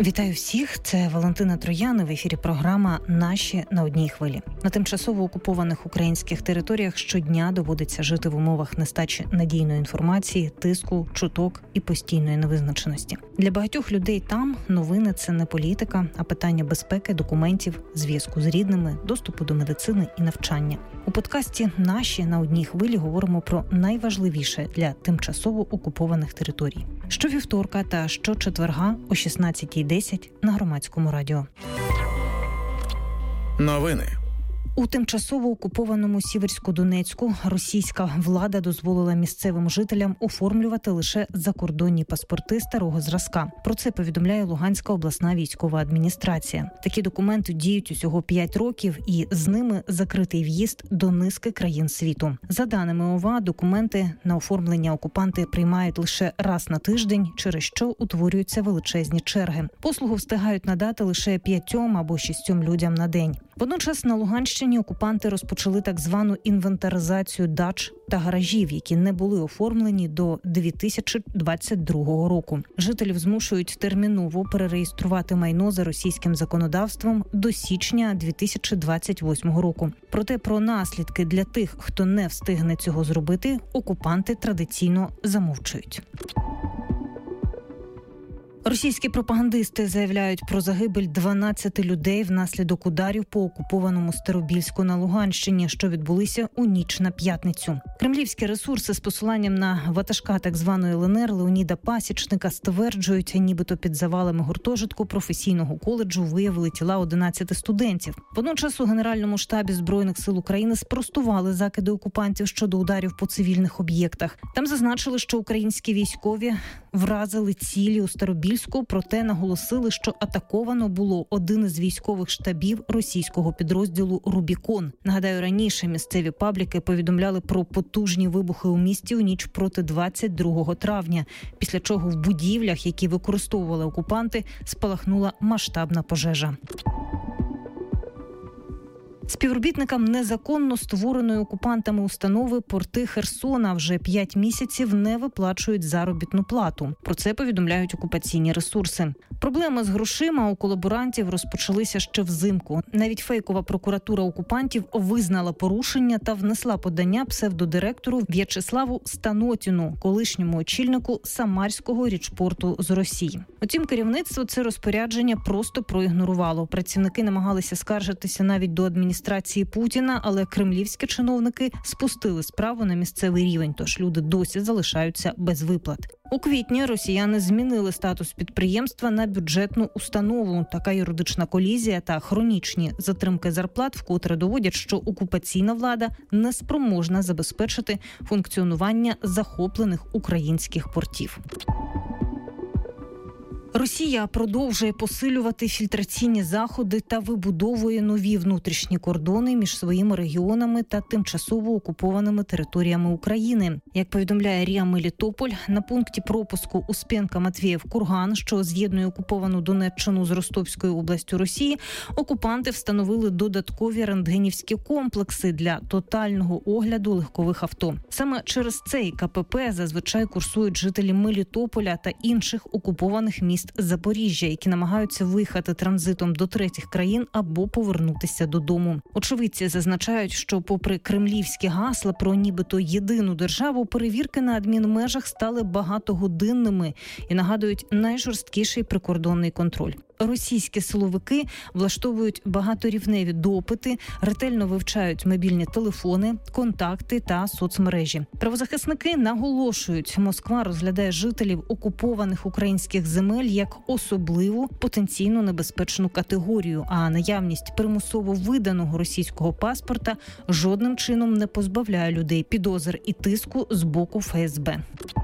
Вітаю всіх, це Валентина Троян, в ефірі програма «Наші на одній хвилі». На тимчасово окупованих українських територіях щодня доводиться жити в умовах нестачі надійної інформації, тиску, чуток і постійної невизначеності. Для багатьох людей там новини – це не політика, а питання безпеки, документів, зв'язку з рідними, доступу до медицини і навчання. У подкасті «Наші на одній хвилі» говоримо про найважливіше для тимчасово окупованих територій. Щовівторка та щочетверга о 16:10 на Громадському радіо. Новини. У тимчасово окупованому Сіверсько-Донецьку російська влада дозволила місцевим жителям оформлювати лише закордонні паспорти старого зразка. Про це повідомляє Луганська обласна військова адміністрація. Такі документи діють усього 5 років і з ними закритий в'їзд до низки країн світу. За даними ОВА, документи на оформлення окупанти приймають лише раз на тиждень, через що утворюються величезні черги. Послугу встигають надати лише 5 або 6 людям на день. Водночас на Луганщині окупанти розпочали так звану інвентаризацію дач та гаражів, які не були оформлені до 2022 року. Жителів змушують терміново перереєструвати майно за російським законодавством до січня 2028 року. Проте про наслідки для тих, хто не встигне цього зробити, окупанти традиційно замовчують. Російські пропагандисти заявляють про загибель 12 людей внаслідок ударів по окупованому Старобільську на Луганщині, що відбулися у ніч на п'ятницю. Кремлівські ресурси з посиланням на ватажка так званої ЛНР Леоніда Пасічника стверджують, нібито під завалами гуртожитку професійного коледжу виявили тіла 11 студентів. Водночас у Генеральному штабі Збройних сил України спростували закиди окупантів щодо ударів по цивільних об'єктах. Там зазначили, що українські військові вразили цілі у Старобільську, проте наголосили, що атаковано було один із військових штабів російського підрозділу «Рубікон». Нагадаю, раніше місцеві пабліки повідомляли про потужні вибухи у місті у ніч проти 22 травня, після чого в будівлях, які використовували окупанти, спалахнула масштабна пожежа. Співробітникам незаконно створеної окупантами установи порти Херсона вже 5 місяців не виплачують заробітну плату. Про це повідомляють окупаційні ресурси. Проблеми з грошима у колаборантів розпочалися ще взимку. Навіть фейкова прокуратура окупантів визнала порушення та внесла подання псевдодиректору В'ячеславу Станотіну, колишньому очільнику Самарського річпорту з Росії. Утім, керівництво це розпорядження просто проігнорувало. Працівники намагалися скаржитися навіть до адміністрації Путіна, але кремлівські чиновники спустили справу на місцевий рівень, тож люди досі залишаються без виплат. У квітні росіяни змінили статус підприємства на бюджетну установу. Така юридична колізія та хронічні затримки зарплат вкотре доводять, що окупаційна влада не спроможна забезпечити функціонування захоплених українських портів. Росія продовжує посилювати фільтраційні заходи та вибудовує нові внутрішні кордони між своїми регіонами та тимчасово окупованими територіями України. Як повідомляє РІА Мелітополь, на пункті пропуску Успенка-Матвіїв-Курган, що з'єднує окуповану Донеччину з Ростовською областю Росії, окупанти встановили додаткові рентгенівські комплекси для тотального огляду легкових авто. Саме через цей КПП зазвичай курсують жителі Мелітополя та інших окупованих міст Запоріжжя, які намагаються виїхати транзитом до третіх країн або повернутися додому. Очевидці зазначають, що попри кремлівські гасла про нібито єдину державу, перевірки на адмінмежах стали багатогодинними і нагадують найжорсткіший прикордонний контроль. Російські силовики влаштовують багаторівневі допити, ретельно вивчають мобільні телефони, контакти та соцмережі. Правозахисники наголошують, Москва розглядає жителів окупованих українських земель як особливу потенційно небезпечну категорію, а наявність примусово виданого російського паспорта жодним чином не позбавляє людей підозр і тиску з боку ФСБ.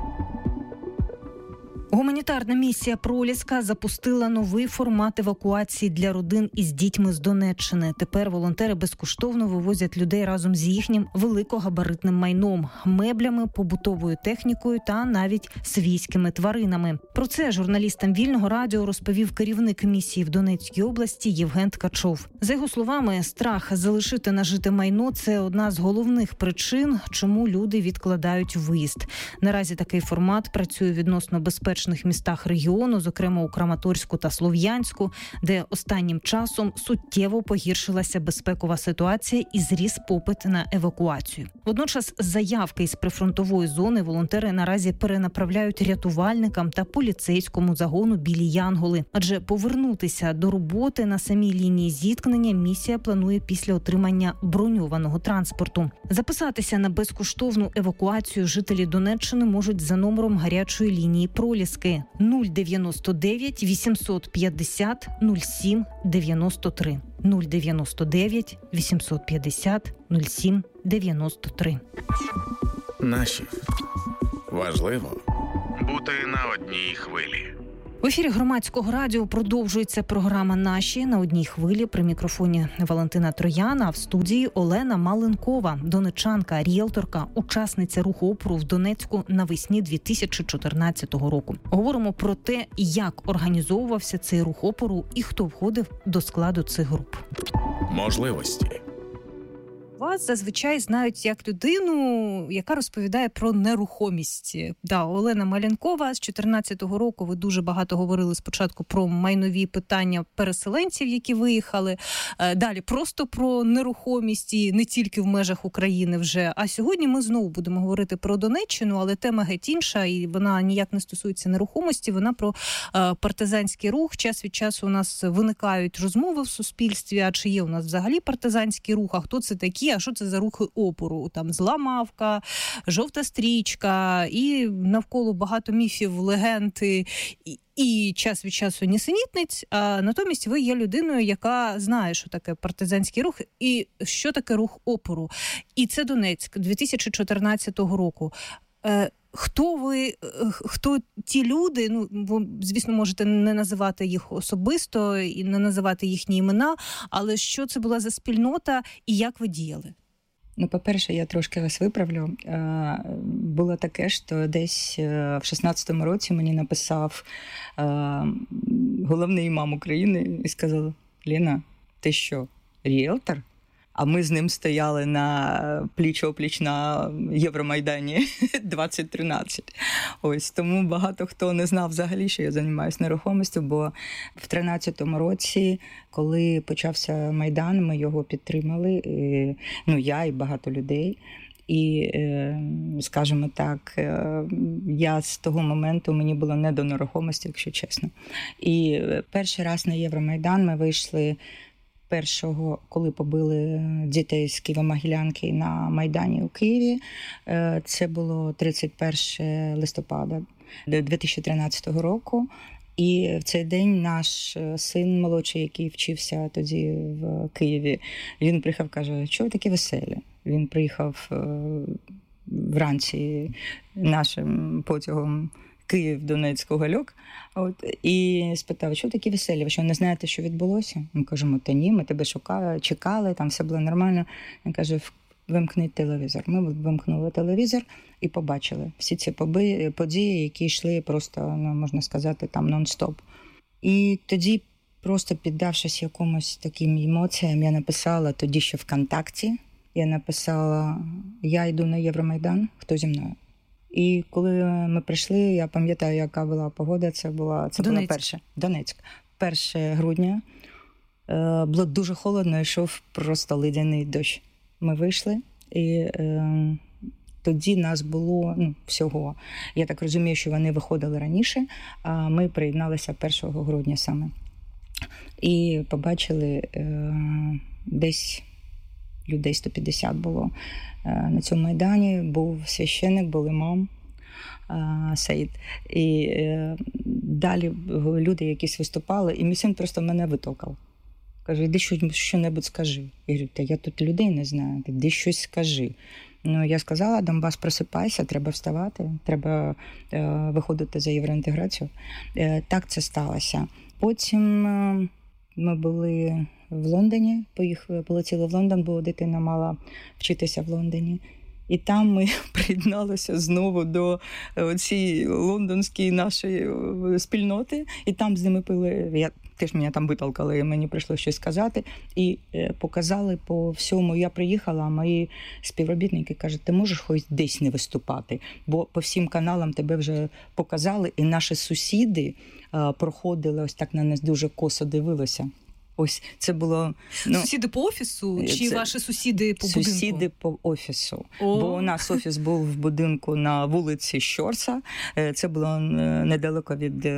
Гуманітарна місія «Проліска» запустила новий формат евакуації для родин із дітьми з Донеччини. Тепер волонтери безкоштовно вивозять людей разом з їхнім великогабаритним майном, меблями, побутовою технікою та навіть свійськими тваринами. Про це журналістам Вільного радіо розповів керівник місії в Донецькій області Євген Ткачов. За його словами, страх залишити нажите майно – це одна з головних причин, чому люди відкладають виїзд. Наразі такий формат працює відносно безпечно небезпечних містах регіону, зокрема у Краматорську та Слов'янську, де останнім часом суттєво погіршилася безпекова ситуація і зріс попит на евакуацію. Водночас заявки із прифронтової зони волонтери наразі перенаправляють рятувальникам та поліцейському загону «Білі Янголи». Адже повернутися до роботи на самій лінії зіткнення місія планує після отримання броньованого транспорту. Записатися на безкоштовну евакуацію жителі Донеччини можуть за номером гарячої лінії «Проліски» 099 850 07 93. 099 850 07 93. Наші. Важливо бути на одній хвилі. В ефірі Громадського радіо продовжується програма «Наші» на одній хвилі. При мікрофоні Валентина Трояна, а в студії Олена Маленкова, донеччанка, ріелторка, учасниця руху опору в Донецьку навесні 2014 року. Говоримо про те, як організовувався цей рух опору і хто входив до складу цих груп. Можливості. Вас зазвичай знають як людину, яка розповідає про нерухомість. Олена Маленкова, з 2014 року ви дуже багато говорили спочатку про майнові питання переселенців, які виїхали. Далі просто про нерухомість і не тільки в межах України вже. А сьогодні ми знову будемо говорити про Донеччину, але тема геть інша, і вона ніяк не стосується нерухомості, вона про партизанський рух. Час від часу у нас виникають розмови в суспільстві, а чи є у нас взагалі партизанський рух, а хто це такі, а що це за рухи опору? Там Зламавка, Жовта стрічка і навколо багато міфів, легенд і час від часу нісенітниць. А натомість ви є людиною, яка знає, що таке партизанський рух і що таке рух опору. І це Донецьк 2014 року. Хто ви, хто ті люди, ви, звісно, можете не називати їх особисто і не називати їхні імена, але що це була за спільнота і як ви діяли? По-перше, я трошки вас виправлю. Було таке, що десь в 16-му році мені написав головний імам України і сказав: «Лена, ти що, ріелтор?» А ми з ним стояли на пліч-опліч на Євромайдані 2013. Ось, тому багато хто не знав взагалі, що я займаюся нерухомістю, бо в 13-му році, коли почався Майдан, ми його підтримали, я і багато людей. І, скажімо так, я з того моменту, мені було не до нерухомості, якщо чесно. І перший раз на Євромайдан ми вийшли першого, коли побили дітей з Києво-Могилянки на Майдані у Києві. Це було 31 листопада 2013 року. І в цей день наш син молодший, який вчився тоді в Києві, він приїхав, каже: «Чого ви такі веселі?» Він приїхав вранці нашим потягом Київ-Донецьк Угольок, і спитав: «Чого такі веселі? Ви що, не знаєте, що відбулося?» Ми кажемо: «Та ні, ми тебе чекали, там все було нормально». Він каже: «Вимкніть телевізор». Ми вимкнули телевізор і побачили всі ці події, які йшли просто, можна сказати, там нон-стоп. І тоді, просто піддавшись якомусь таким емоціям, я написала тоді ще ВКонтакті, я написала: «Я йду на Євромайдан, хто зі мною?» І коли ми прийшли, я пам'ятаю, яка була погода, це була Донецьк. 1 грудня. Було дуже холодно, йшов просто ледяний дощ. Ми вийшли, і тоді нас було всього. Я так розумію, що вони виходили раніше, а ми приєдналися 1 грудня саме. І побачили десь людей 150 було на цьому Майдані. Був священник, був імам Саїд. І далі люди якісь виступали, і мій син просто мене витолкав. Каже: «Іди що-небудь скажи». Я говорю: «Та я тут людей не знаю, іди щось скажи». Я сказала: «Донбас, просипайся, треба вставати, треба виходити за євроінтеграцію». Так це сталося. Потім ми були в Лондоні, полетіли в Лондон, бо дитина мала вчитися в Лондоні. І там ми приєдналися знову до цієї лондонської нашої спільноти, і там з ними пили. Теж мене там витолкали, мені прийшло щось сказати. І показали по всьому. Я приїхала, а мої співробітники кажуть, ти можеш хоч десь не виступати? Бо по всім каналам тебе вже показали, і наші сусіди проходили, ось так на нас дуже косо дивилися. Ось це було... Сусіди по офісу чи ваші сусіди по будинку? Сусіди по офісу. Бо у нас офіс був в будинку на вулиці Щорса. Це було недалеко від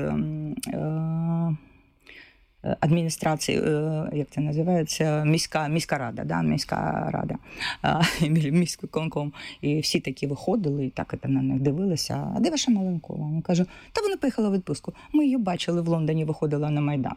адміністрації, як це називається, міська рада, да, міська рада, міський виконком. І всі такі виходили, і так на них дивилися. А де ваша Маленкова? Вони кажуть, та вона поїхала в відпустку. Ми її бачили в Лондоні, виходила на Майдан.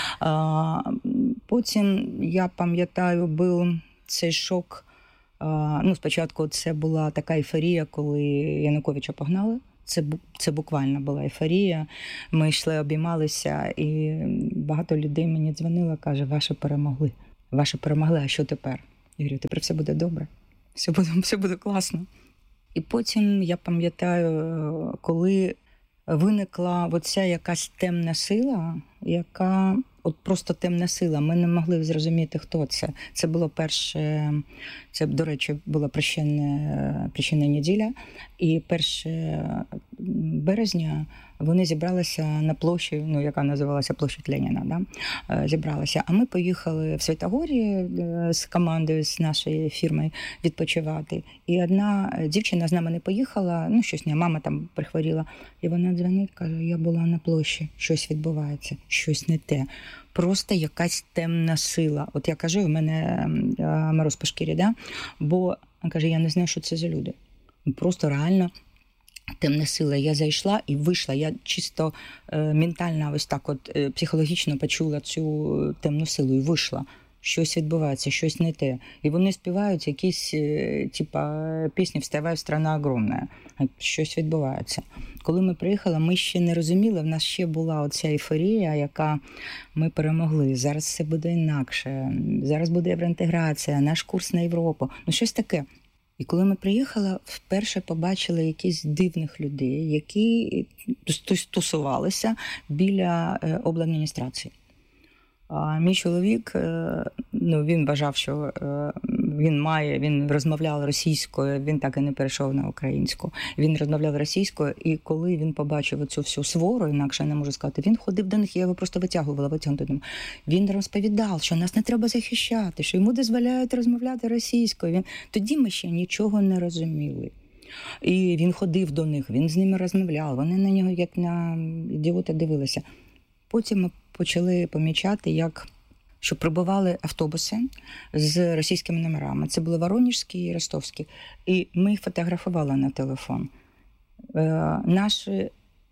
Потім, я пам'ятаю, був цей шок. Спочатку це була така ейфорія, коли Януковича погнали. Це буквально була ейфорія. Ми йшли, обіймалися, і багато людей мені дзвонило, каже, ваші перемогли, а що тепер? Я говорю, тепер все буде добре, все буде класно. І потім, я пам'ятаю, коли виникла оця якась темна сила, яка... От просто темна сила. Ми не могли зрозуміти, хто це. Це було перше, це, до речі, була прощенна неділя. І 1 березня вони зібралися на площі, яка називалася Площадь Леніна. Да? Зібралися. А ми поїхали в Святогорі з командою, з нашої фірми відпочивати. І одна дівчина з нами не поїхала, щось не, мама там прихворіла. І вона дзвонить, каже, я була на площі, щось відбувається, щось не те. Просто якась темна сила. От я кажу, у мене мороз по шкірі, да? Бо, він каже, я не знаю, що це за люди. Просто реально темна сила. Я зайшла і вийшла. Я чисто ментально, ось так от психологічно почула цю темну силу і вийшла. Щось відбувається, щось не те. І вони співають якісь, пісні «Вставай, страна огромна». Щось відбувається. Коли ми приїхали, ми ще не розуміли, в нас ще була оця ейфорія, яка ми перемогли. Зараз все буде інакше, зараз буде євроінтеграція, наш курс на Європу. Щось таке. І коли ми приїхали, вперше побачили якісь дивних людей, які тусувалися біля обладміністрації. А мій чоловік, він вважав, що він розмовляв російською, він так і не перейшов на українську. Він розмовляв російською, і коли він побачив оцю всю свору, інакше я не можу сказати, він ходив до них, я його просто витягувала. Він розповідав, що нас не треба захищати, що йому дозволяють розмовляти російською. Тоді ми ще нічого не розуміли. І він ходив до них, він з ними розмовляв, вони на нього як на ідіота дивилися. Потім ми почали помічати, що прибували автобуси з російськими номерами. Це були Воронежські і Ростовські. І ми їх фотографували на телефон. Наші,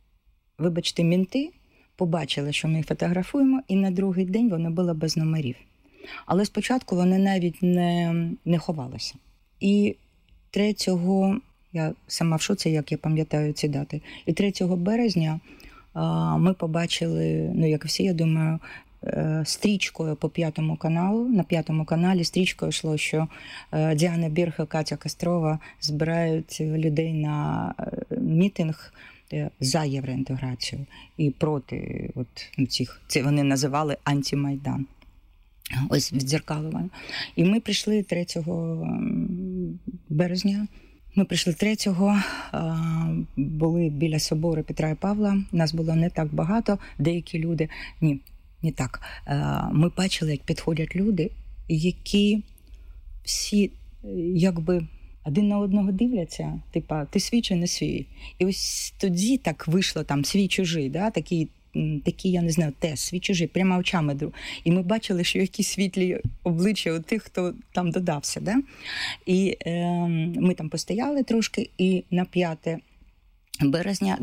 мінти побачили, що ми їх фотографуємо, і на другий день вони були без номерів. Але спочатку вони навіть не ховалися. І 3-го, я сама в шоці, як я пам'ятаю ці дати, і 3 березня ми побачили, як і всі, я думаю, стрічкою по 5-му каналу. На 5-му каналі стрічкою йшло, що Діана Бірг і Катя Кострова збирають людей на мітинг за євроінтеграцію і проти це вони називали антимайдан. Ось віддзеркалування. І ми прийшли 3 березня. Ми прийшли 3-го, були біля собору Петра і Павла. Нас було не так багато, деякі люди... Ні, не так. Ми бачили, як підходять люди, які всі якби один на одного дивляться, ти свій чи не свій. І ось тоді так вийшло там свій-чужий, да? Такі, я не знаю, свій-чужий, прямо очами. І ми бачили, що які світлі обличчя у тих, хто там додався. Да? І ми там постояли трошки, і на 5 березня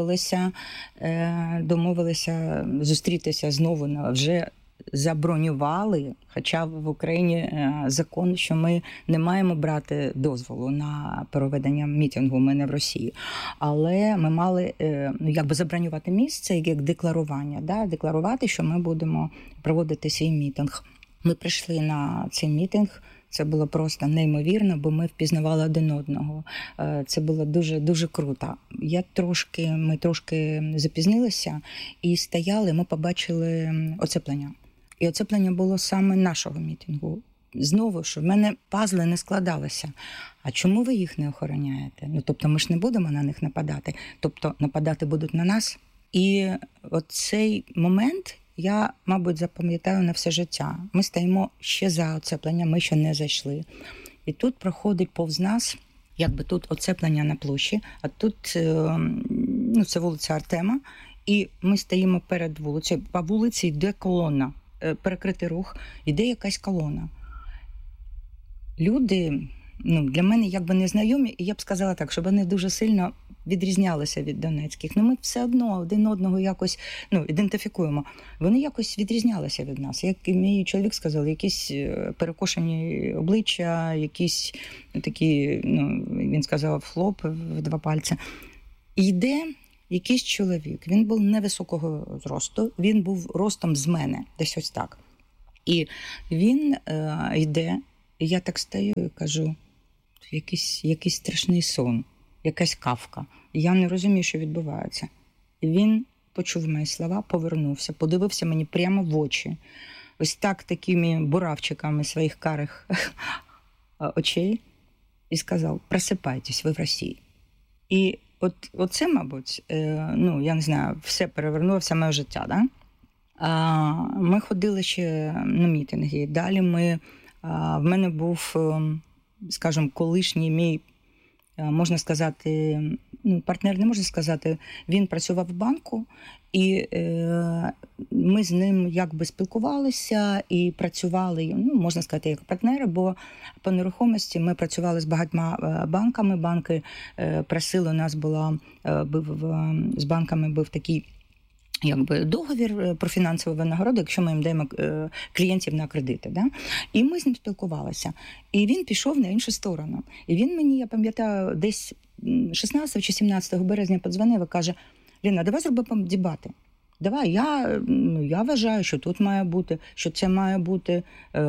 домовилися зустрітися знову, вже забронювали, хоча в Україні закон, що ми не маємо брати дозволу на проведення мітингу, ми не в Росії. Але ми мали забронювати місце, як декларування, да? Декларувати, що ми будемо проводити свій мітинг. Ми прийшли на цей мітинг, Це було просто неймовірно, бо ми впізнавали один одного. Це було дуже круто. Ми трошки запізнилися і стояли, ми побачили оцеплення. І оцеплення було саме нашого мітингу. Знову ж, в мене пазли не складалися. А чому ви їх не охороняєте? Тобто ми ж не будемо на них нападати. Тобто нападати будуть на нас. І оцей момент я, мабуть, запам'ятаю на все життя. Ми стоїмо ще за оцепленням, ми ще не зайшли. І тут проходить повз нас, якби тут оцеплення на площі, а тут це вулиця Артема. І ми стоїмо перед вулицею. По вулиці йде колона, перекритий рух, йде якась колона. Люди, для мене якби незнайомі, і я б сказала так, що вони дуже сильно відрізнялися від донецьких. Ми все одно один одного якось ідентифікуємо. Вони якось відрізнялися від нас. Як і мій чоловік сказав, якісь перекошені обличчя, якісь такі, він сказав, флоп в 2 пальці. І йде якийсь чоловік. Він був невисокого зросту, він був ростом з мене, десь ось так. І він йде, і я так стою і кажу, якийсь страшний сон, якась Кафка. Я не розумію, що відбувається. І він почув мої слова, повернувся, подивився мені прямо в очі. Ось так, такими буравчиками своїх карих очей. І сказав, просипайтесь, ви в Росії. І оце, мабуть, я не знаю, все перевернуло, все моє життя, да? Ми ходили ще на мітинги. Далі в мене був, скажімо, колишній мій, можна сказати, партнер не можна сказати, він працював в банку, і ми з ним якби спілкувалися і працювали, можна сказати, як партнери, бо по нерухомості ми працювали з багатьма банками. Банки просили, у нас з банками був такий якби договір про фінансову винагороду, якщо ми їм даємо клієнтів на кредити. Да? І ми з ним спілкувалися. І він пішов на іншу сторону. І він мені, я пам'ятаю, десь 16 чи 17 березня подзвонив і каже, Ліна, давай зробимо дебати. Давай, я вважаю, що тут має бути, що це має бути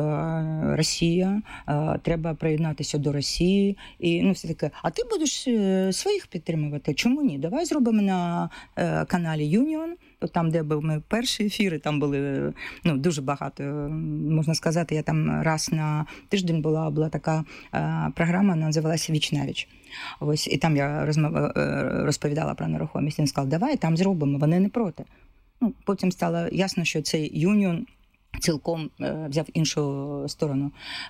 Росія, треба приєднатися до Росії. І все таке. А ти будеш своїх підтримувати? Чому ні? Давай зробимо на каналі Юніон, там, де були ми перші ефіри, там були дуже багато. Можна сказати, я там раз на тиждень була така програма, називалася «Віч-навіч». Ось, і там я розповідала про нерухомість. Він сказав, давай там зробимо, вони не проти. Потім стало ясно, що цей Юніон цілком взяв іншу сторону.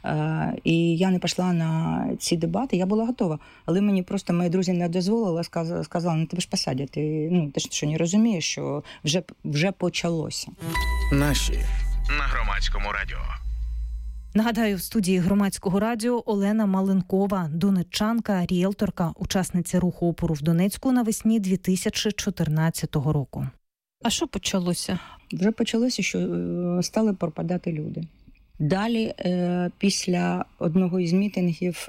І я не пішла на ці дебати, я була готова. Але мені просто мої друзі не дозволили, сказали, тебе ж посадять. Ти що не розумієш, що вже почалося. Наші на Громадському радіо. Нагадаю, в студії Громадського радіо Олена Маленкова, донеччанка, ріелторка, учасниця руху опору в Донецьку навесні 2014 року. А що почалося? Вже почалося, що стали пропадати люди. Далі, після одного із мітингів,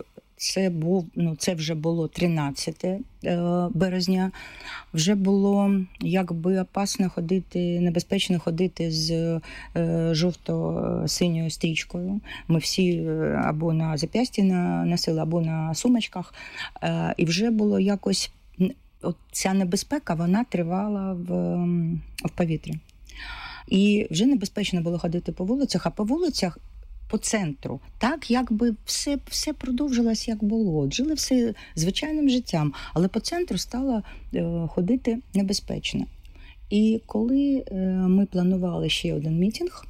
це вже було 13 березня, вже було якби опасно ходити, небезпечно ходити з жовто-синьою стрічкою. Ми всі або на зап'ясті носили, або на сумочках. І вже було якось, ця небезпека, вона тривала в повітрі. І вже небезпечно було ходити по вулицях, а по вулицях, по центру, так якби все продовжилось, як було. Жили все звичайним життям, але по центру стало ходити небезпечно. І коли ми планували ще один мітинг,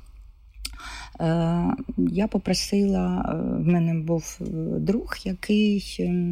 я попросила, в мене був друг, який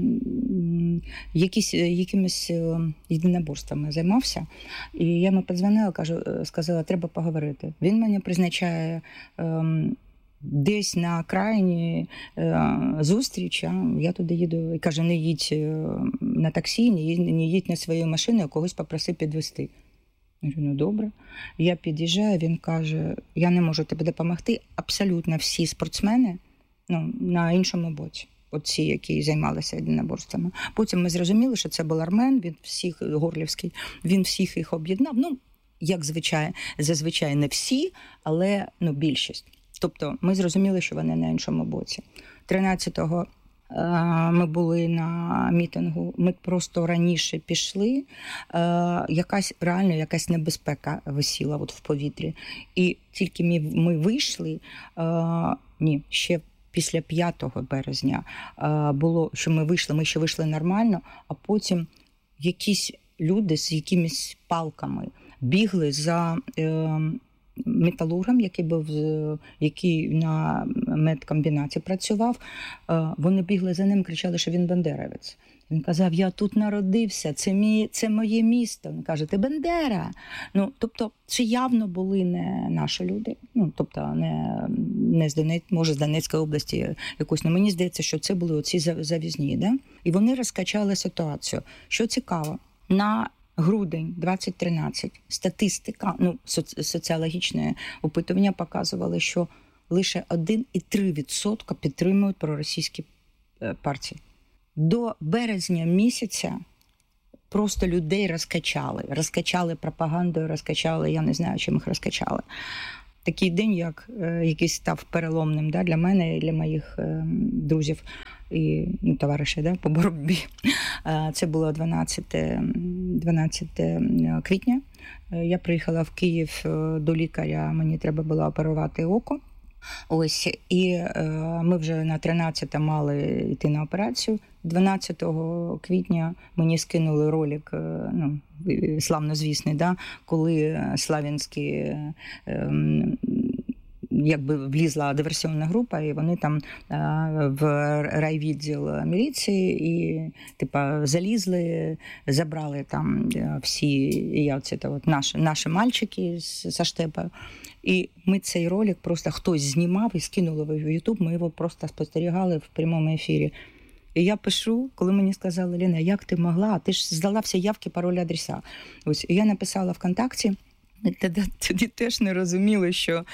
якимись єдиноборствами займався, і я йому подзвонила, сказала, треба поговорити. Він мене призначає десь на окраїні зустріч, я туди їду, і каже, не їдь на таксі, не їдь на свою машину, а когось попроси підвезти. Я говорю, добре. Я під'їжджаю, він каже, я не можу тобі допомогти. Абсолютно всі спортсмени на іншому боці. Оці, які займалися єдиноборствами. Потім ми зрозуміли, що це був Армен, він всіх, Горлівський, він всіх їх об'єднав. Як зазвичай не всі, але більшість. Тобто ми зрозуміли, що вони на іншому боці. 13-го ми були на мітингу, ми просто раніше пішли, якась небезпека висіла от в повітрі. І тільки ми вийшли, ще після 5 березня було, що ми ще вийшли нормально, а потім якісь люди з якимись палками бігли за металургом, який на медкомбінаті працював. Вони бігли за ним, кричали, що він бандеровець. Він казав, я тут народився, це моє місто. Він каже, ти Бандера. Тобто, це явно були не наші люди. Тобто, не з Донецька, може, з Донецької області якось. Мені здається, що це були оці завізні. Да? І вони розкачали ситуацію. Що цікаво, на грудень 2013 статистика, соціологічне опитування показували, що лише 1,3% підтримують проросійські партії. До березня місяця просто людей розкачали пропагандою, я не знаю, чим їх розкачали. Такий день, який став переломним для мене і для моїх друзів і товаришів по боротьбі. Це було 12 квітня. Я приїхала в Київ до лікаря, мені треба було оперувати око. І ми вже на 13 мали йти на операцію. 12 квітня мені скинули ролик, славнозвісний, коли Славянський влізла диверсійна група, і вони там в райвідділ міліції і залізли, забрали там всі наші мальчики з штепою. І ми цей ролик просто хтось знімав і скинули в YouTube, ми його просто спостерігали в прямому ефірі. І я пишу, коли мені сказали, Ліна, як ти могла? Ти ж здала всі явки, паролі, адреса. І я написала ВКонтакті. Тоді теж не розуміли, що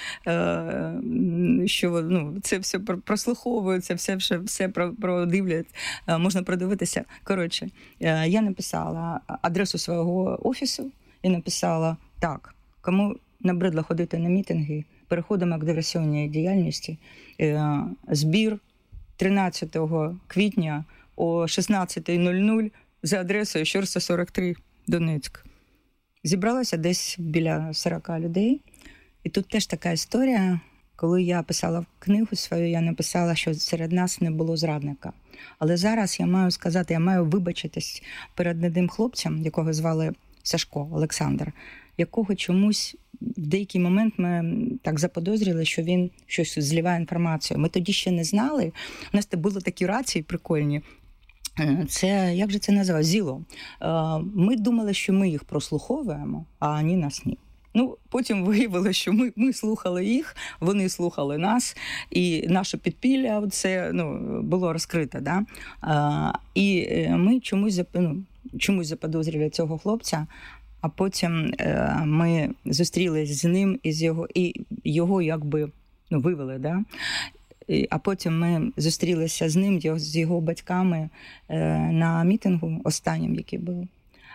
це все прослуховується, все продивлять, можна продивитися. Коротше, я написала адресу свого офісу і написала, так, кому набридло ходити на мітинги, переходимо к диверсійній діяльності. Збір 13 квітня о 16:00 за адресою Щорса, 43, Донецьк. Зібралося десь біля 40 людей. І тут теж така історія, коли я писала книгу свою, я написала, що серед нас не було зрадника. Але зараз я маю вибачитись перед одним хлопцем, якого звали Сашко Олександр, якого чомусь в деякий момент ми так заподозрили, що він щось зливає інформацію. Ми тоді ще не знали. У нас були такі рації прикольні. Це, як же це називається? Зіло. Ми думали, що ми їх прослуховуємо, а вони нас ні. Потім виявилося, що ми слухали їх, вони слухали нас, і наше підпілля було розкрите. Да? І ми чомусь заподозрили цього хлопця, а потім ми зустрілись з ним і його вивели. Да? А потім ми зустрілися з ним, з його батьками на мітингу останнім, який був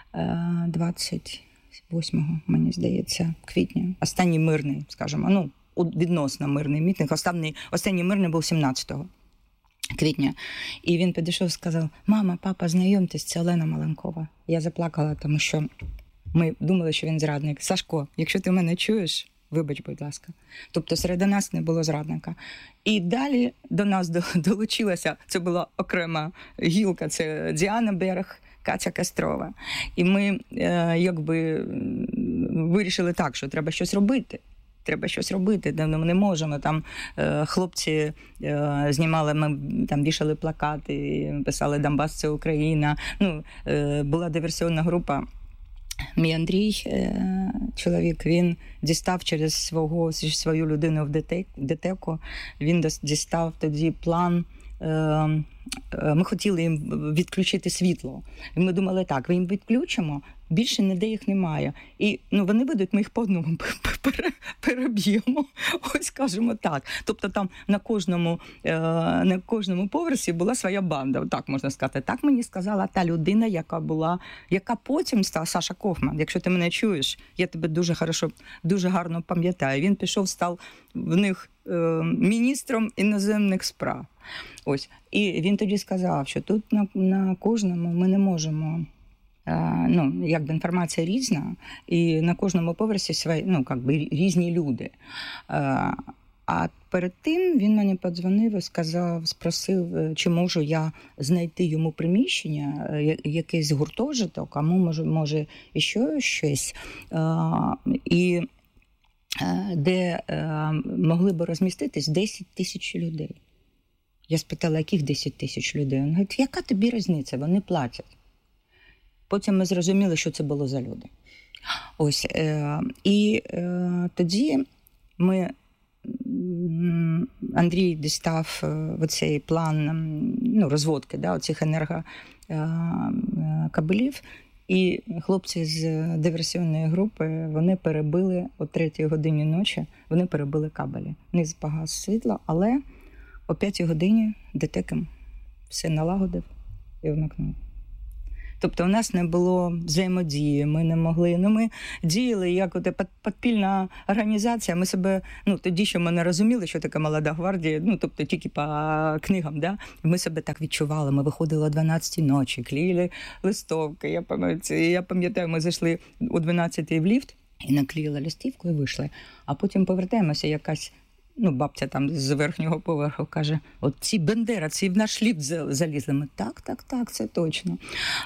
28, мені здається, квітня. Останній мирний, скажімо, відносно мирний мітинг. Останній мирний був 17 квітня. І він підійшов і сказав, мама, папа, знайомтесь, це Олена Маленкова. Я заплакала, тому що ми думали, що він зрадник. Сашко, якщо ти мене чуєш, вибач, будь ласка. Тобто серед нас не було зрадника. І далі до нас долучилася, це була окрема гілка, це Діана Берег, Катя Кострова. І ми вирішили так, що треба щось робити. Ми не можемо. Там хлопці знімали, ми там вішали плакати, писали «Донбас – це Україна». Була диверсійна група. Мій Андрій, чоловік, він дістав через свою людину в ДТЕКу, він дістав тоді план. Ми хотіли їм відключити світло. І ми думали так, ми їм відключимо, більше ніде їх немає. І вони ведуть, ми їх по одному переб'ємо. Ось кажемо так. Тобто там на кожному поверсі була своя банда, так можна сказати. Так мені сказала та людина, яка потім стала, Саша Кофман, якщо ти мене чуєш, я тебе дуже гарно пам'ятаю. Він пішов, став в них міністром іноземних справ. Ось. І він тоді сказав, що тут на кожному ми не можемо, якби інформація різна, і на кожному поверсі свої, різні люди. А перед тим він мені подзвонив і спросив, чи можу я знайти йому приміщення, якийсь гуртожиток, а може іще щось, і де могли б розміститись 10 тисяч людей. Я спитала, яких 10 тисяч людей? Він говорить, яка тобі різниця? Вони платять. Потім ми зрозуміли, що це було за люди. Ось. І тоді Андрій дістав оцей план розводки оцих енергокабелів, і хлопці з диверсійної групи, вони перебили о 3-й годині ночі, вони перебили кабелі. Низ погас світло, але о 5-й годині ДТЕКом все налагодив і вмикнув. Тобто у нас не було взаємодії, ми не могли, ми діяли як підпільна організація, ми себе, тоді, що ми не розуміли, що таке молода гвардія, тобто тільки по книгам, ми себе так відчували, ми виходили о 12-й ночі, клеїли листовки, я пам'ятаю, ми зайшли о 12-й в ліфт і наклеїли листівку і вийшли, а потім повертаємося, якась бабця там з верхнього поверху каже, от ці бендеровці в наш ліфт залізли. Ми, так, це точно.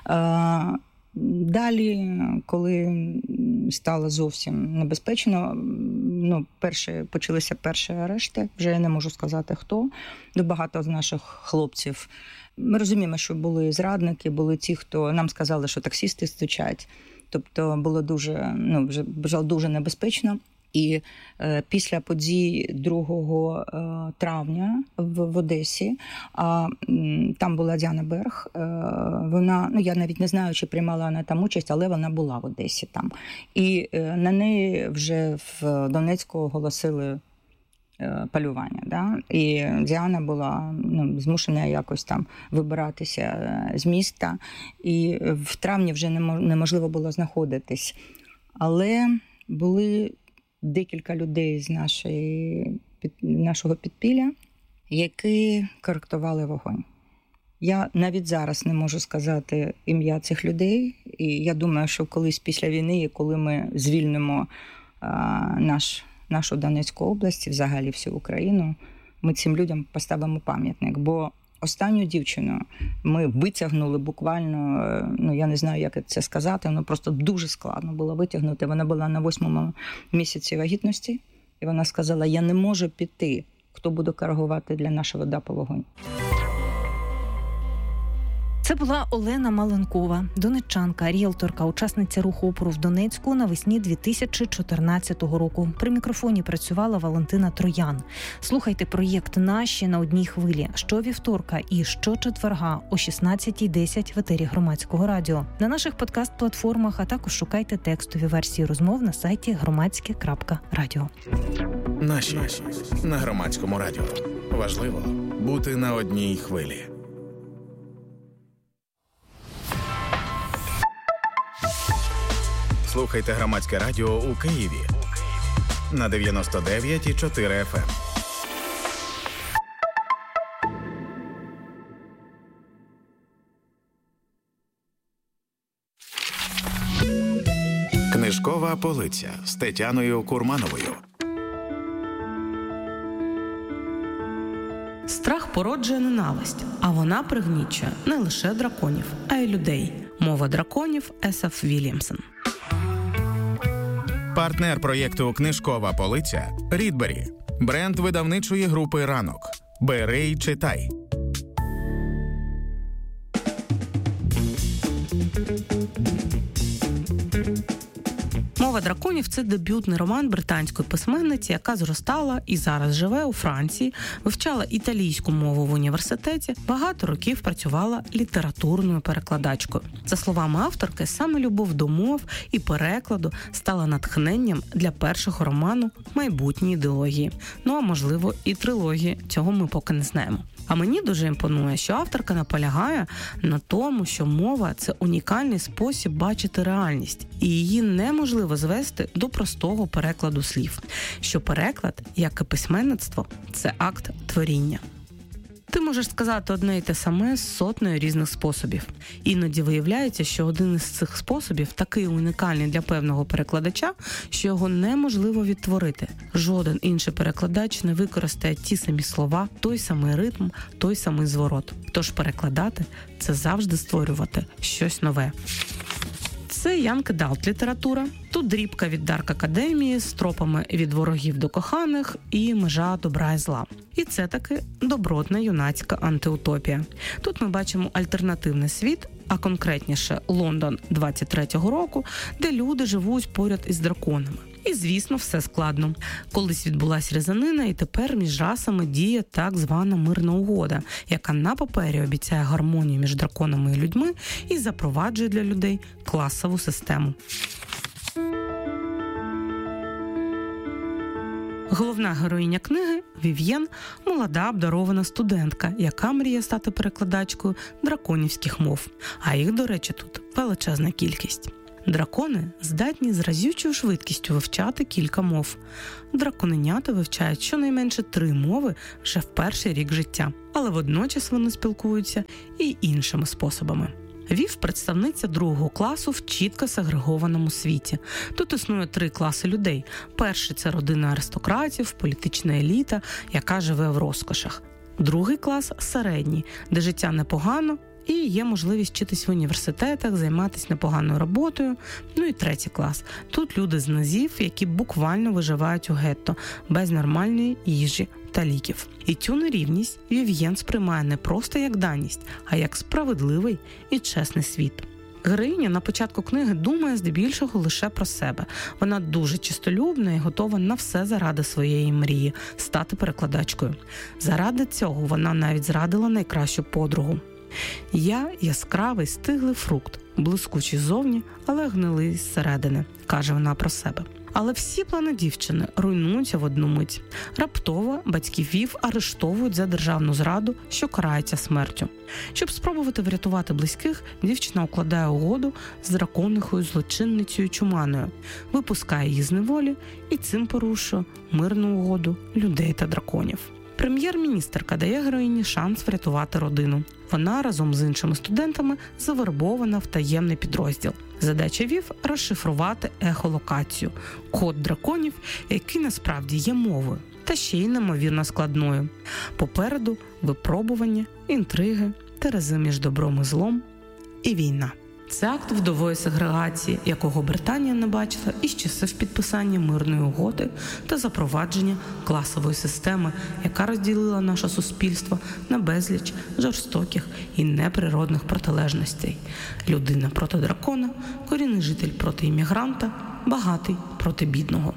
Далі, коли стало зовсім небезпечно, почалися перші арешти, вже я не можу сказати хто, багато з наших хлопців. Ми розуміємо, що були зрадники, були ті, хто нам сказали, що таксисти стучать. Тобто було дуже небезпечно. І після подій 2 травня в Одесі, там була Діана Берг, вона, я навіть не знаю, чи приймала вона там участь, але вона була в Одесі там. І на неї вже в Донецьку оголосили полювання. Да? І Діана була змушена якось там вибиратися з міста, і в травні вже неможливо було знаходитись. Але були декілька людей з нашого підпілля, які коректували вогонь. Я навіть зараз не можу сказати ім'я цих людей, і я думаю, що колись після війни, коли ми звільнимо нашу Донецьку область, взагалі всю Україну, ми цим людям поставимо пам'ятник. Бо останню дівчину ми витягнули буквально, я не знаю, як це сказати, просто дуже складно було витягнути. Вона була на 8-му місяці вагітності, і вона сказала, я не можу піти, хто буде коригувати для нашого ДАПу вогонь. Це була Олена Маленкова, донеччанка, ріелторка, учасниця руху опору в Донецьку навесні 2014 року. При мікрофоні працювала Валентина Троян. Слухайте проєкт «Наші» на одній хвилі щовівторка і щочетверга о 16:10 в етері Громадського радіо. На наших подкаст-платформах, а також шукайте текстові версії розмов на сайті громадське.радіо. Наші на Громадському радіо. Важливо бути на одній хвилі. Слухайте Громадське радіо у Києві на 99,4 FM. Книжкова полиця з Тетяною Курмановою. Страх породжує ненависть, а вона пригнічує не лише драконів, а й людей. Мова драконів Есаф Вільямсон. Партнер проєкту «Книжкова полиця» – Рідбері. Бренд видавничої групи «Ранок». Бери й читай. Мова «Мова драконів» – це дебютний роман британської письменниці, яка зростала і зараз живе у Франції, вивчала італійську мову в університеті, багато років працювала літературною перекладачкою. За словами авторки, саме любов до мов і перекладу стала натхненням для першого роману майбутньої ідеології. Ну, а можливо, і трилогії. Цього ми поки не знаємо. А мені дуже імпонує, що авторка наполягає на тому, що мова – це унікальний спосіб бачити реальність, і її неможливо звести до простого перекладу слів. Що переклад, як і письменництво, це акт творіння. Ти можеш сказати одне й те саме з сотнею різних способів. Іноді виявляється, що один із цих способів такий унікальний для певного перекладача, що його неможливо відтворити. Жоден інший перекладач не використає ті самі слова, той самий ритм, той самий зворот. Тож перекладати – це завжди створювати щось нове. Це Янг Адалт література. Тут дрібка від Дарк Академії з тропами від ворогів до коханих і межа добра і зла. І це таки добротна юнацька антиутопія. Тут ми бачимо альтернативний світ, а конкретніше Лондон 23-го року, де люди живуть поряд із драконами. І, звісно, все складно. Колись відбулась різанина, і тепер між расами діє так звана мирна угода, яка на папері обіцяє гармонію між драконами і людьми і запроваджує для людей класову систему. Головна героїня книги – Вів'єн, молода обдарована студентка, яка мріє стати перекладачкою драконівських мов. А їх, до речі, тут величезна кількість. Дракони здатні з разючою швидкістю вивчати кілька мов. Драконенята вивчають щонайменше 3 мови вже в перший рік життя, але водночас вони спілкуються і іншими способами. Вів – представниця 2-го класу в чітко сегрегованому світі. Тут існує 3 класи людей. Перший – це родина аристократів, політична еліта, яка живе в розкошах. Другий клас – середній, де життя непогано, і є можливість вчитись в університетах, займатися непоганою роботою. Ну і третій клас. Тут люди з низів, які буквально виживають у гетто, без нормальної їжі та ліків. І цю нерівність Вів'єн сприймає не просто як даність, а як справедливий і чесний світ. Героїня на початку книги думає здебільшого лише про себе. Вона дуже чистолюбна і готова на все заради своєї мрії – стати перекладачкою. Заради цього вона навіть зрадила найкращу подругу. «Я – яскравий, стиглий фрукт, блискучий ззовні, але гнилий зсередини», – каже вона про себе. Але всі плани дівчини руйнуються в одну мить. Раптово батьків Вів арештовують за державну зраду, що карається смертю. Щоб спробувати врятувати близьких, дівчина укладає угоду з драконихою злочинницею Чуманою, випускає її з неволі і цим порушує мирну угоду людей та драконів. Прем'єр-міністерка дає героїні шанс врятувати родину. Вона разом з іншими студентами завербована в таємний підрозділ. Задача Вів – розшифрувати ехолокацію – код драконів, який насправді є мовою, та ще й неймовірно складною. Попереду – випробування, інтриги, терези між добром і злом і війна. Це акт вдової сегрегації, якого Британія не бачила із часів підписання мирної угоди та запровадження класової системи, яка розділила наше суспільство на безліч жорстоких і неприродних протилежностей. Людина проти дракона, корінний житель проти іммігранта, багатий проти бідного.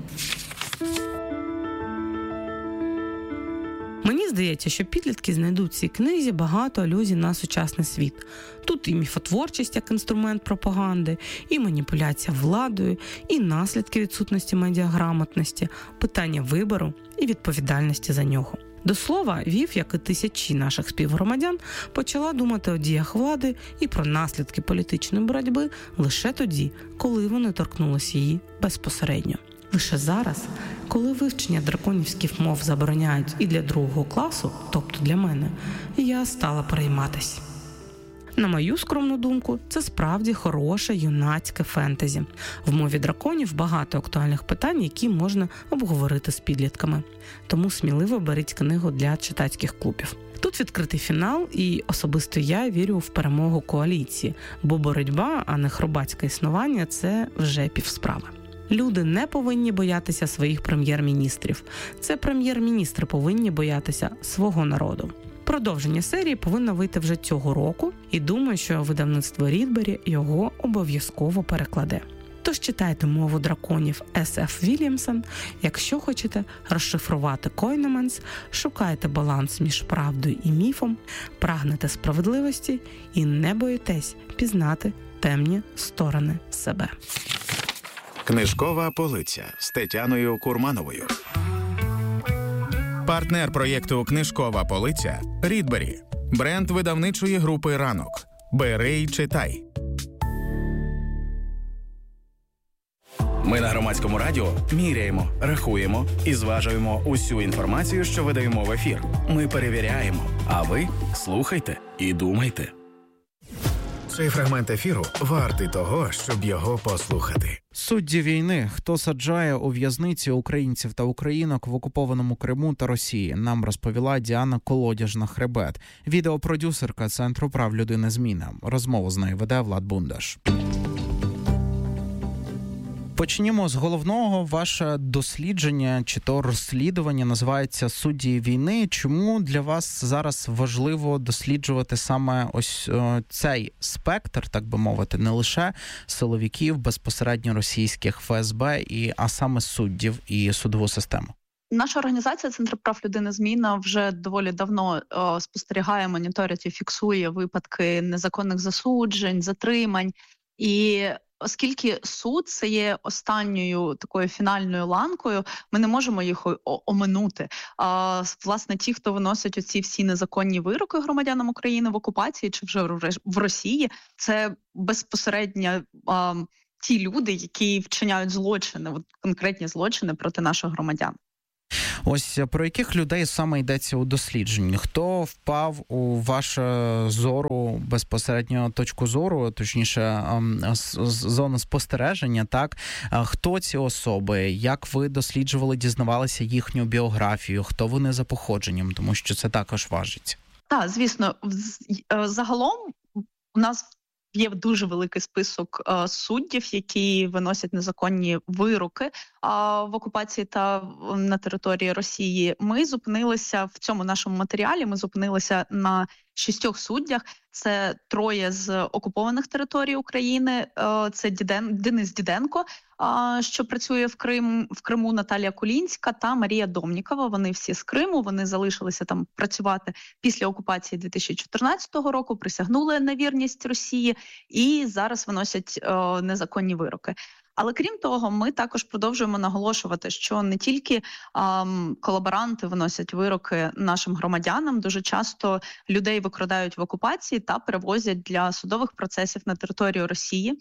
Мені здається, що підлітки знайдуть в цій книзі багато алюзій на сучасний світ. Тут і міфотворчість як інструмент пропаганди, і маніпуляція владою, і наслідки відсутності медіаграмотності, питання вибору і відповідальності за нього. До слова, Вів, як і тисячі наших співгромадян, почала думати о діях влади і про наслідки політичної боротьби лише тоді, коли вони торкнулися її безпосередньо. Лише зараз, коли вивчення драконівських мов забороняють і для 2-го класу, тобто для мене, я стала перейматись. На мою скромну думку, це справді хороше юнацьке фентезі. В мові драконів багато актуальних питань, які можна обговорити з підлітками. Тому сміливо беріть книгу для читацьких клубів. Тут відкритий фінал, і особисто я вірю в перемогу коаліції, бо боротьба, а не хробацьке існування – це вже півсправи. Люди не повинні боятися своїх прем'єр-міністрів. Це прем'єр-міністри повинні боятися свого народу. Продовження серії повинно вийти вже цього року, і думаю, що видавництво Рідбері його обов'язково перекладе. Тож читайте «Мову драконів» С.Ф. Вільямсон. Якщо хочете розшифрувати Койнеманс, шукайте баланс між правдою і міфом, прагнете справедливості і не боїтесь пізнати темні сторони себе. Книжкова полиця з Тетяною Курмановою. Партнер проєкту «Книжкова полиця» – Рідбері. Бренд видавничої групи «Ранок». Бери й читай. Ми на Громадському радіо міряємо, рахуємо і зважуємо усю інформацію, що видаємо в ефір. Ми перевіряємо, а ви слухайте і думайте. Цей фрагмент ефіру вартий того, щоб його послухати. Судді війни. Хто саджає у в'язниці українців та українок в окупованому Криму та Росії, нам розповіла Діана Колодяжна-Хребет, відеопродюсерка Центру прав людини «Зміна». Розмову з нею веде Влад Бундаш. Почнімо з головного. Ваше дослідження чи то розслідування називається «Судді війни». Чому для вас зараз важливо досліджувати саме ось цей спектр, так би мовити, не лише силовиків, безпосередньо російських ФСБ, а саме суддів і судову систему? Наша організація «Центр прав людини «Зміна» вже доволі давно спостерігає, моніторить і фіксує випадки незаконних засуджень, затримань. І оскільки суд – це є останньою такою фінальною ланкою, ми не можемо їх оминути. Власне, ті, хто виносять оці всі незаконні вироки громадянам України в окупації чи вже в Росії, це безпосередньо ті люди, які вчиняють злочини, конкретні злочини проти наших громадян. Ось про яких людей саме йдеться у дослідженні? Хто впав у вашу зору, безпосередньо точку зору, точніше, зону спостереження, так? Хто ці особи? Як ви досліджували, дізнавалися їхню біографію? Хто вони за походженням? Тому що це також важить. Так, звісно. Загалом у нас є дуже великий список суддів, які виносять незаконні вироки в окупації та на території Росії. Ми зупинилися в цьому нашому матеріалі, на 6 суддях. Це 3 з окупованих територій України. Це Денис Діденко, що працює в Криму, Наталія Кулінська та Марія Домнікова. Вони всі з Криму, вони залишилися там працювати після окупації 2014 року, присягнули на вірність Росії і зараз виносять незаконні вироки. Але крім того, ми також продовжуємо наголошувати, що не тільки колаборанти виносять вироки нашим громадянам, дуже часто людей викрадають в окупації та перевозять для судових процесів на територію Росії.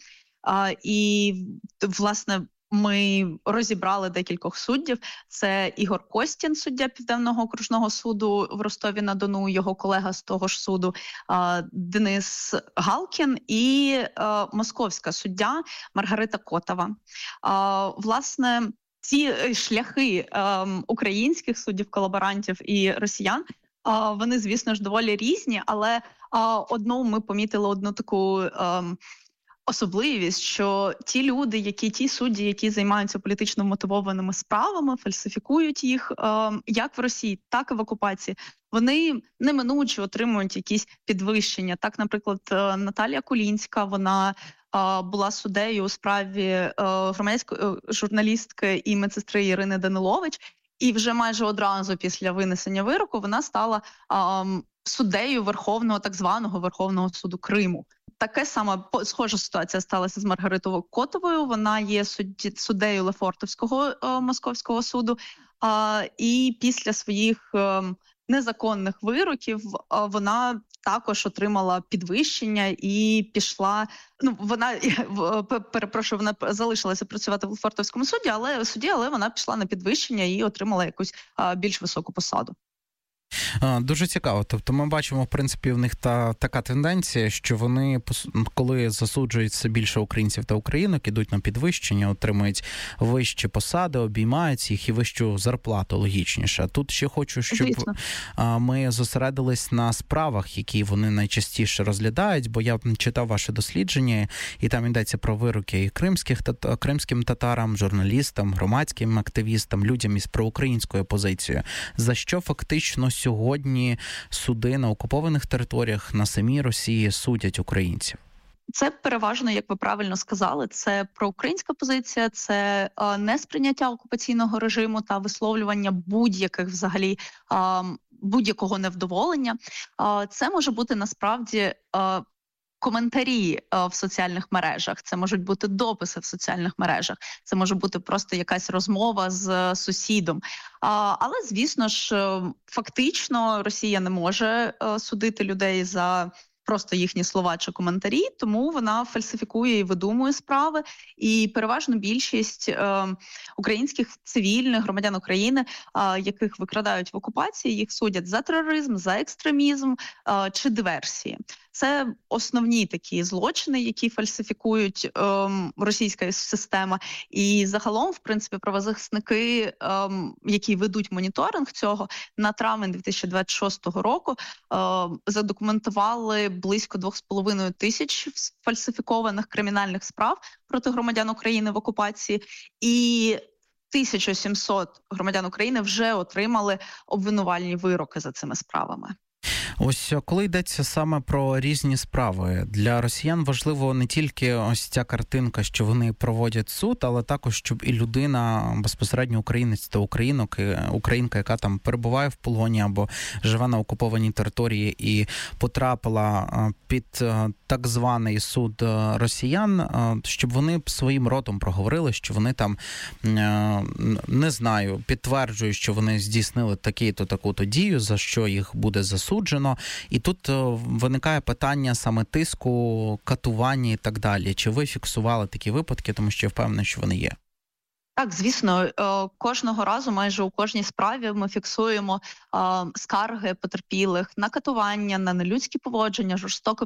І, власне, ми розібрали декількох суддів. Це Ігор Костін, суддя Південного окружного суду в Ростові-на-Дону, його колега з того ж суду, Денис Галкін і московська суддя Маргарита Котова. Власне, ці шляхи українських суддів-колаборантів і росіян, вони, звісно ж, доволі різні, але ми помітили одну таку особливість, що ті судді, які займаються політично мотивованими справами, фальсифікують їх як в Росії, так і в окупації, вони неминуче отримують якісь підвищення. Так, наприклад, Наталія Кулінська, вона була суддею у справі громадської журналістки і медсестри Ірини Данилович, і вже майже одразу після винесення вироку вона стала суддею так званого Верховного суду Криму. Таке саме схожа ситуація сталася з Маргаритою Котовою. Вона є суддею Лефортовського московського суду. І після своїх незаконних вироків вона також отримала підвищення і пішла. Вона залишилася працювати в Лефортовському суді, але вона пішла на підвищення і отримала якусь більш високу посаду. Дуже цікаво. Тобто ми бачимо, в принципі, в них така тенденція, що вони, коли засуджують все більше українців та українок, ідуть на підвищення, отримують вищі посади, обіймають їх і вищу зарплату, логічніше. Тут ще хочу, щоб ми зосередились на справах, які вони найчастіше розглядають, бо я читав ваше дослідження, і там йдеться про вироки і кримським татарам, журналістам, громадським активістам, людям із проукраїнською позицією. За що фактично сьогодні суди на окупованих територіях, на самій Росії судять українців? Це переважно, як ви правильно сказали, це проукраїнська позиція, це несприйняття окупаційного режиму та висловлювання будь-яких взагалі будь-якого невдоволення. Це може бути насправді коментарі в соціальних мережах, це можуть бути дописи в соціальних мережах, це може бути просто якась розмова з сусідом. Але, звісно ж, фактично Росія не може судити людей за просто їхні слова чи коментарі, тому вона фальсифікує і видумує справи. І переважно більшість українських цивільних громадян України, яких викрадають в окупації, їх судять за тероризм, за екстремізм чи диверсії. Це основні такі злочини, які фальсифікують російська система. І загалом, в принципі, правозахисники, які ведуть моніторинг цього, на травень 2026 року задокументували близько 2,5 тисяч фальсифікованих кримінальних справ проти громадян України в окупації. І 1700 громадян України вже отримали обвинувальні вироки за цими справами. Ось коли йдеться саме про різні справи, для росіян важливо не тільки ось ця картинка, що вони проводять суд, але також, щоб і людина, безпосередньо українець та українка, яка там перебуває в полоні або живе на окупованій території і потрапила під так званий суд росіян, щоб вони своїм ротом проговорили, що вони там, не знаю, підтверджують, що вони здійснили таку-то, таку-то дію, за що їх буде засуджено. І тут виникає питання саме тиску, катування і так далі. Чи ви фіксували такі випадки, тому що я впевнений, що вони є? Так, звісно, кожного разу, майже у кожній справі ми фіксуємо скарги потерпілих на катування, на нелюдські поводження, жорстоке